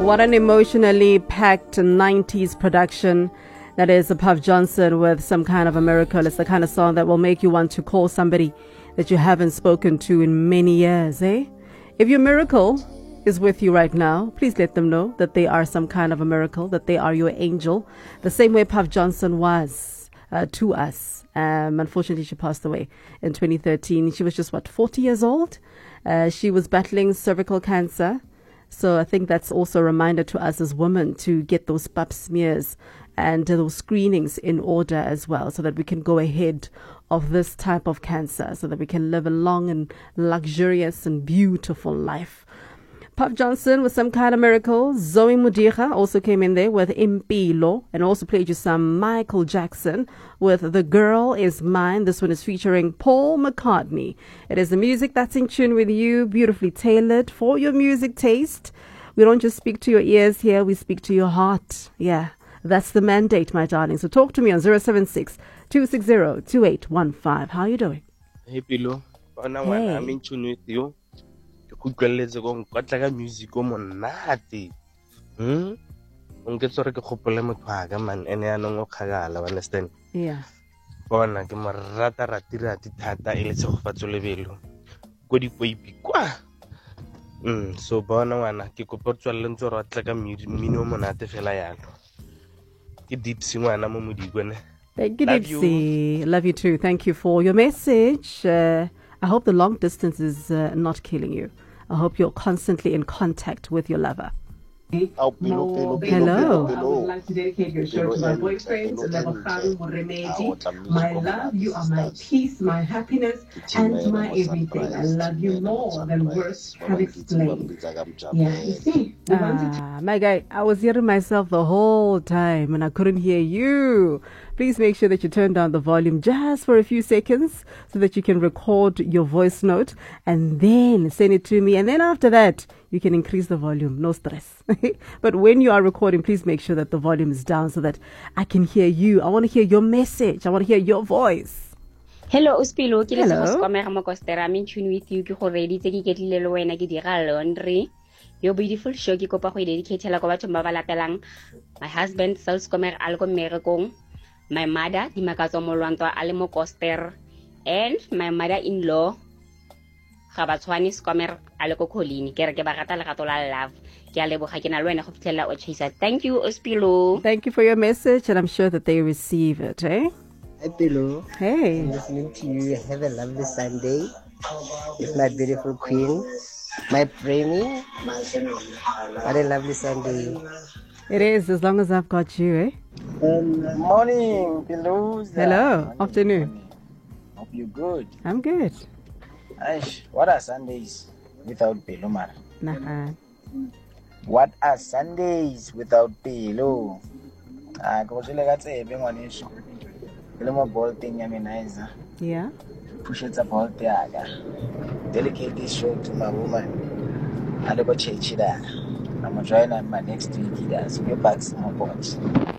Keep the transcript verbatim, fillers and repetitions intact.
What an emotionally packed nineties production. That is a Puff Johnson with Some Kind of a Miracle. It's the kind of song that will make you want to call somebody that you haven't spoken to in many years, eh? If your miracle is with you right now, please let them know that they are some kind of a miracle, that they are your angel, the same way Puff Johnson was uh, to us. Um, unfortunately, she passed away in twenty thirteen. She was just, what, forty years old? Uh, she was battling cervical cancer. So I think that's also a reminder to us as women to get those pap smears and those screenings in order as well, so that we can go ahead of this type of cancer, so that we can live a long and luxurious and beautiful life. Puff Johnson with Some Kind of Miracle. Zoe Mudira also came in there with Impilo, and also played you some Michael Jackson with The Girl Is Mine. This one is featuring Paul McCartney. It is the music that's in tune with you, beautifully tailored for your music taste. We don't just speak to your ears here, we speak to your heart. Yeah, that's the mandate, my darling. So talk to me on zero seven six, two six zero, two eight one five. How are you doing? Hey, Pilo. I'm in tune with you. Go go ka ka music o monate hm o nke tsore ke khopole motho man ene ya nong o khagala, understand? Yeah, bona ke marata ratira ti thata ile se go fatso lebelo go di poipi kwa mm so bona wana ke go potswalla ntse re tla ka mmino monate fela yalo ke deep singwana mo modikwane. Thank you, Dipsy. Love you too. Thank you for your message. Uh, I hope the long distance is uh, not killing you. I hope you're constantly in contact with your lover. Oh, Pilo, Pilo, Pilo, Hello. Pilo, Pilo. I would like to dedicate your show to my boyfriend, Lebogaru Moremedi. My love, you are my peace, my happiness, and my everything. I love you more than words can explain. Yeah, you see. we wanted to- Ah, my guy, I was hearing myself the whole time and I couldn't hear you. Please make sure that you turn down the volume just for a few seconds so that you can record your voice note and then send it to me. And then after that, you can increase the volume. No stress. But when you are recording, please make sure that the volume is down so that I can hear you. I want to hear your message. I want to hear your voice. Hello, Uspilo. Ke le Hello. se go skwamega mo kostera I'm in tune with you ke go ready tse ke ketlile le wena ke dira laundry. Your beautiful show ke kopa go e dedicate la go batho ba ba latelang. My husband Sales Comer a le ko mmerekong. My mother di makatso mo lwanto a le mo koster, and my mother-in-law ga ba tshwane Scomer a le ko Kholini. Ke re ke ba rata le gato la love. Ke a leboga ke na le wena go fitlhela o chisa. Thank you, Uspilo. Thank you for your message, and I'm sure that they receive it, eh? Hi, Pilo. Hey. Listening to you. Have a lovely Sunday with my beautiful queen, my Premi. What a lovely Sunday. It is, as long as I've got you, eh? Um, morning, Pilo. Hello. Afternoon. Hope you're good. I'm good. Aish, what are Sundays without Pilo, man? Nah. What are Sundays without Pilo? Ah, go to the tsebe ngwaneso. Le mo ball thing ya menaiza. Yeah. Push it about there. Dedicate this show to my woman. I never change that. I'm gonna join on my next week. That's me back to my board.